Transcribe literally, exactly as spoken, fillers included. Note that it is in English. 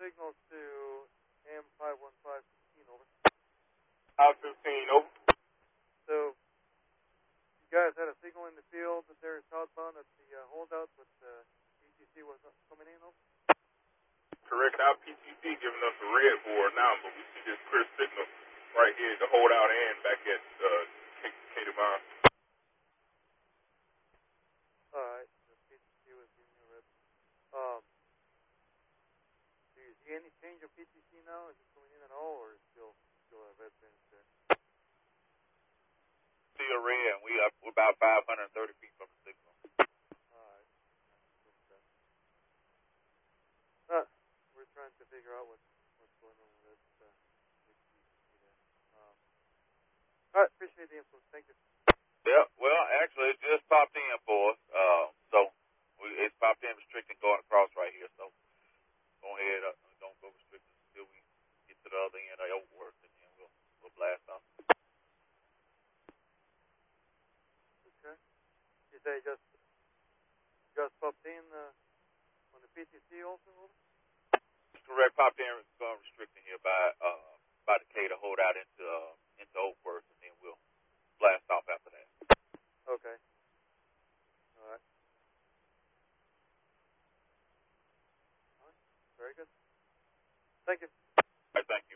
signal to M five one five fifteen, over. five fifteen, over. So, you guys had a signal in the field that they're southbound at the uh, holdout, but uh, P T C was coming in, over? Correct. Our P T C giving us a red board now, but we see this clear signal right here at the holdout and back at uh, K Devon. All right. The P T C was giving you a red. Um, do you see any change of P T C now? Is it coming in at all, or is it still still a red fence there? Still red, and we are we're about five hundred thirty feet from the signal. All right. Uh, we're trying to figure out what, what's going on with this. Uh, with P T C there. Um, all right. Appreciate the info. Thank you. Yeah, well, actually, it just popped in for us. Uh, so we, it's popped in restricting going across right here. So go ahead, uh, don't go restricting until we get to the other end of Oakworth, and then we'll we'll blast off. Okay. You say just just popped in uh, on the P T C also? Correct, popped in going restricting here by uh by the K to hold out into uh, into Oakworth, and then we'll blast off after that. Okay. All right. All right. Very good. Thank you. All right, thank you.